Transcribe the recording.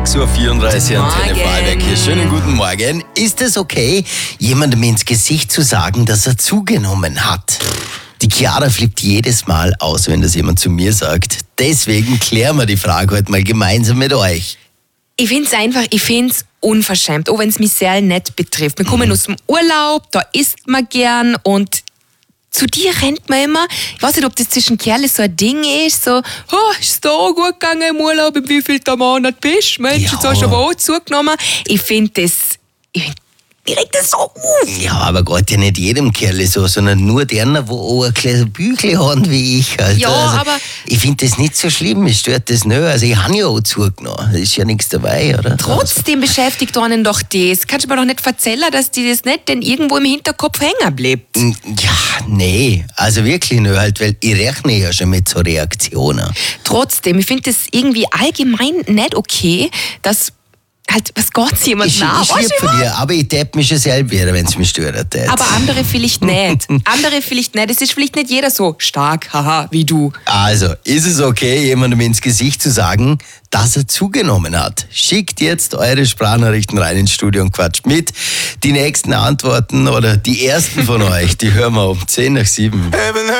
6.34 Uhr, Antenne Vorarlberg hier. Schönen guten Morgen. Ist es okay, jemandem ins Gesicht zu sagen, dass er zugenommen hat? Die Chiara flippt jedes Mal aus, wenn das jemand zu mir sagt. Deswegen klären wir die Frage heute mal gemeinsam mit euch. Ich finde es unverschämt, auch wenn es mich sehr nett betrifft. Wir kommen aus dem Urlaub, da isst man gern und zu dir rennt man immer. Ich weiß nicht, ob das zwischen Kerlen so ein Ding ist, so, ist es da auch gut gegangen im Urlaub, in wie viel der Monat bist? Mensch, jetzt hast du aber auch zugenommen. Ich finde das, ich reg das so auf. Ja, aber Gott, ja nicht jedem Kerl so, sondern nur denen, die auch ein kleines Büchle haben wie ich. Alter. Ja, also, aber ich finde das nicht so schlimm, mich stört das nicht. Also ich habe ja auch zugenommen, da ist ja nichts dabei, oder? trotzdem beschäftigt einen doch das. Kannst du mir doch nicht erzählen, dass dir das nicht denn irgendwo im Hinterkopf hängen bleibt? Ja, nee, also wirklich nicht, halt, weil ich rechne ja schon mit so Reaktionen. Trotzdem, ich finde das irgendwie allgemein nicht okay, dass halt, was Gott jemand nach. Ich lieb von dir, aber ich depp mich schon selber wieder, wenn es mich stört. Aber andere vielleicht nicht. Es ist vielleicht nicht jeder so stark, haha, wie du. Also, ist es okay, jemandem ins Gesicht zu sagen, dass er zugenommen hat? Schickt jetzt eure Sprachnachrichten rein ins Studio und quatscht mit. Die nächsten Antworten oder die ersten von euch, die hören wir um 10 nach 7.